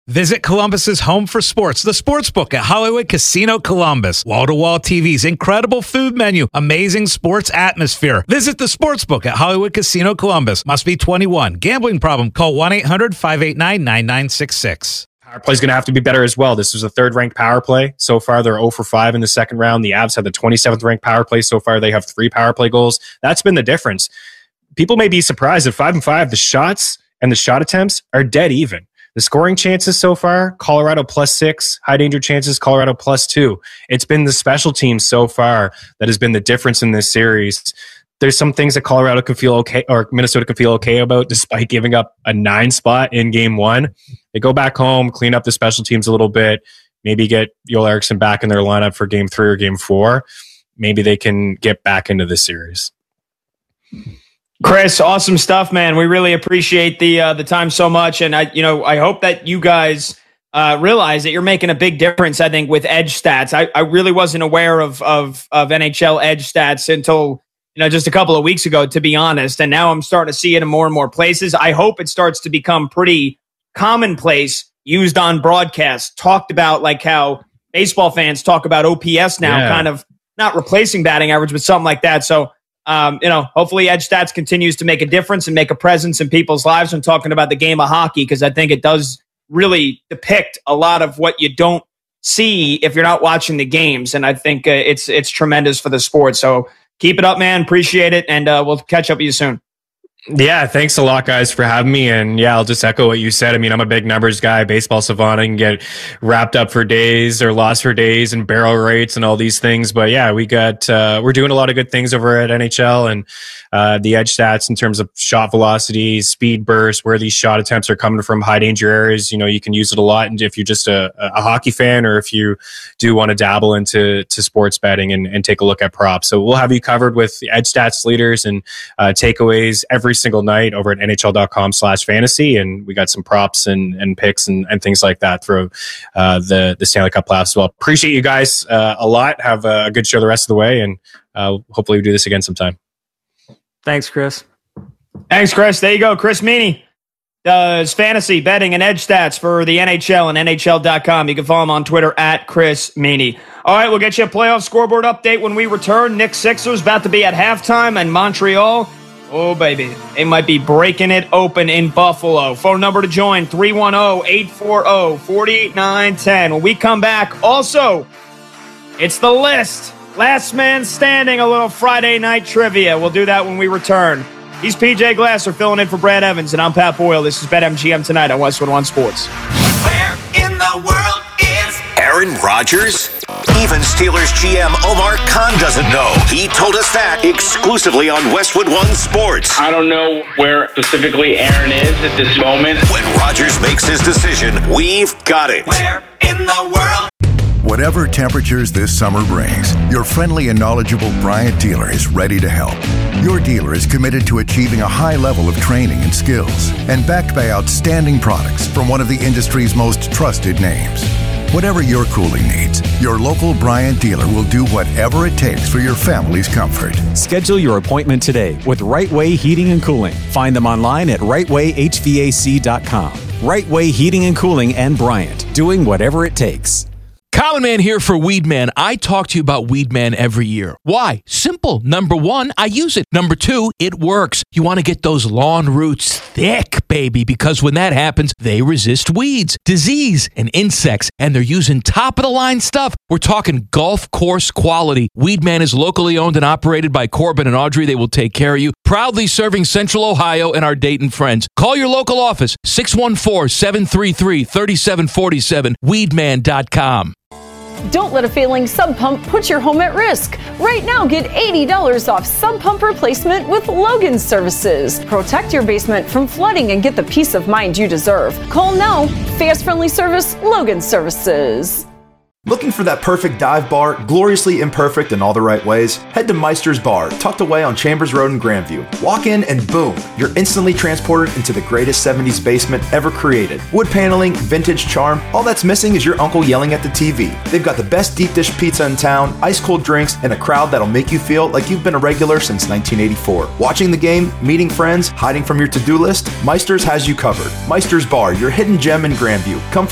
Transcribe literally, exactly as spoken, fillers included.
Visit Columbus's home for sports, the Sportsbook at Hollywood Casino Columbus. Wall-to-wall T Vs, incredible food menu, amazing sports atmosphere. Visit the Sportsbook at Hollywood Casino Columbus. Must be twenty-one. Gambling problem? Call one eight hundred five eight nine nine nine six six. Power play is going to have to be better as well. This was a third-ranked power play. So far, they're zero for five in the second round. The Avs had the twenty-seventh ranked power play. So far, they have three power play goals. That's been the difference. People may be surprised at five and five. The shots and the shot attempts are dead even. The scoring chances so far, Colorado plus six. High danger chances, Colorado plus two. It's been the special teams so far that has been the difference in this series. There's some things that Colorado can feel okay, or Minnesota can feel okay about, despite giving up a nine spot in game one. They go back home, clean up the special teams a little bit, maybe get Joel Eriksson back in their lineup for game three or game four. Maybe they can get back into this series. Chris, awesome stuff, man. We really appreciate the uh, the time so much, and I, you know, I hope that you guys uh, realize that you're making a big difference. I think with edge stats, I, I really wasn't aware of of of N H L edge stats until you know just a couple of weeks ago, to be honest. And now I'm starting to see it in more and more places. I hope it starts to become pretty commonplace, used on broadcast, talked about like how baseball fans talk about O P S now, yeah. kind of not replacing batting average, but something like that. So. Um, you know, hopefully Edge Stats continues to make a difference and make a presence in people's lives when talking about the game of hockey, because I think it does really depict a lot of what you don't see if you're not watching the games. And I think uh, it's it's tremendous for the sport. So keep it up, man. Appreciate it. And uh, we'll catch up with you soon. Yeah, thanks a lot, guys, for having me. And yeah, I'll just echo what you said. I mean, I'm a big numbers guy, baseball savant. I can get wrapped up for days or lost for days and barrel rates and all these things. But yeah, we got, uh, we're doing a lot of good things over at N H L, and uh, the edge stats in terms of shot velocity, speed burst, where these shot attempts are coming from, high danger areas. You know, you can use it a lot. And if you're just a, a hockey fan, or if you do want to dabble into to sports betting and, and take a look at props. So we'll have you covered with the edge stats leaders and uh, takeaways every single night over at N H L dot com slash fantasy. And we got some props and, and picks and, and things like that through uh, the, the Stanley Cup playoffs as well. Appreciate you guys uh, a lot. Have a good show the rest of the way. And uh, hopefully we do this again sometime. Thanks, Chris. Thanks, Chris. There you go. Chris Meany does fantasy betting and edge stats for the N H L and N H L dot com. You can follow him on Twitter at Chris Meany. All right, we'll get you a playoff scoreboard update when we return. Nick Sixers about to be at halftime in Montreal. Oh, baby. They might be breaking it open in Buffalo. Phone number to join, three one zero, eight four zero, four nine one zero. When we come back, also, it's the list. Last man standing, a little Friday night trivia. We'll do that when we return. He's P J Glasser filling in for Brad Evans, and I'm Pat Boyle. This is BetMGM Tonight on Westwood One Sports. Where in the world is Aaron Rodgers? Even Steelers G M Omar Khan doesn't know. He told us that exclusively on Westwood One Sports. I don't know where specifically Aaron is at this moment. When Rodgers makes his decision, we've got it. Where in the world? Whatever temperatures this summer brings, your friendly and knowledgeable Bryant dealer is ready to help. Your dealer is committed to achieving a high level of training and skills, and backed by outstanding products from one of the industry's most trusted names. Whatever your cooling needs, your local Bryant dealer will do whatever it takes for your family's comfort. Schedule your appointment today with Right Way Heating and Cooling. Find them online at right way h v a c dot com. Right Way Heating and Cooling and Bryant, doing whatever it takes. Common Man here for Weedman. I talk to you about Weedman every year. Why? Simple. Number one, I use it. Number two, it works. You want to get those lawn roots thick, baby, because when that happens, they resist weeds, disease, and insects, and they're using top-of-the-line stuff. We're talking golf course quality. Weedman is locally owned and operated by Corbin and Audrey. They will take care of you. Proudly serving Central Ohio and our Dayton friends. Call your local office, six one four, seven three three, three seven four seven, weedman dot com. Don't let a failing sump pump put your home at risk. Right now, get eighty dollars off sump pump replacement with Logan Services. Protect your basement from flooding and get the peace of mind you deserve. Call now. Fast, friendly service, Logan Services. Looking for that perfect dive bar, gloriously imperfect in all the right ways? Head to Meister's Bar, tucked away on Chambers Road in Grandview. Walk in and boom, you're instantly transported into the greatest seventies basement ever created. Wood paneling, vintage charm, all that's missing is your uncle yelling at the T V. They've got the best deep dish pizza in town, ice cold drinks, and a crowd that'll make you feel like you've been a regular since nineteen eighty-four. Watching the game, meeting friends, hiding from your to-do list, Meister's has you covered. Meister's Bar, your hidden gem in Grandview. Come